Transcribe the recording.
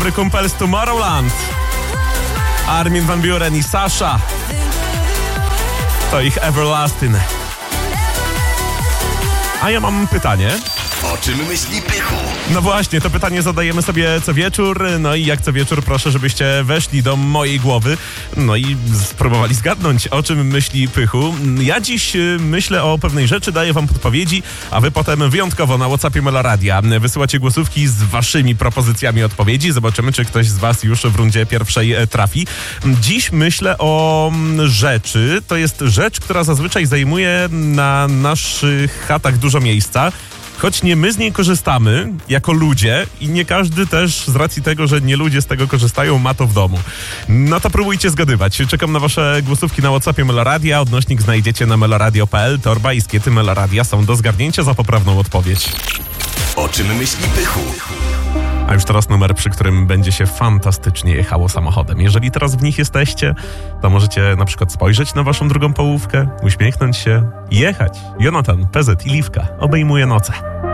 Kumpel z Tomorrowland. Armin van Buuren i Sasha. To ich Everlasting. A ja mam pytanie. O czym myśli Pychu? No właśnie, to pytanie zadajemy sobie co wieczór. No i jak co wieczór proszę, żebyście weszli do mojej głowy. No i spróbowali zgadnąć, o czym myśli Pychu. Ja dziś myślę o pewnej rzeczy, daję wam podpowiedzi, a wy potem wyjątkowo na WhatsAppie Meloradia wysyłacie głosówki z waszymi propozycjami odpowiedzi. Zobaczymy, czy ktoś z was już w rundzie pierwszej trafi. Dziś myślę o rzeczy. To jest rzecz, która zazwyczaj zajmuje na naszych chatach dużo miejsca. Choć nie my z niej korzystamy jako ludzie i nie każdy też z racji tego, że nie ludzie z tego korzystają, ma to w domu. No to próbujcie zgadywać. Czekam na wasze głosówki na WhatsAppie Meloradia. Odnośnik znajdziecie na meloradio.pl. Torba i skiety Meloradia są do zgarnięcia za poprawną odpowiedź. O czym myśli Pychu? A już teraz numer, przy którym będzie się fantastycznie jechało samochodem. Jeżeli teraz w nich jesteście, to możecie na przykład spojrzeć na waszą drugą połówkę, uśmiechnąć się i jechać. Jonatan, PZ i Liwka obejmuje noce.